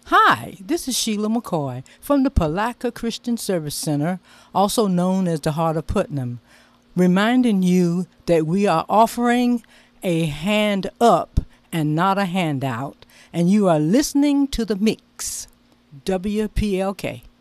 Hi, this is Sheila McCoy from the Palatka Christian Service Center, also known as the Heart of Putnam, reminding you that we are offering a hand up and not a handout, and you are listening to The Mix, WPLK.